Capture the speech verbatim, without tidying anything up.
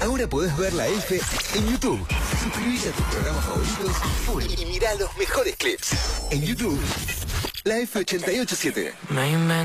Ahora podés ver la F en YouTube. Suscribite a tus programas favoritos y mirá los mejores clips. En YouTube, la F ochenta y ocho siete.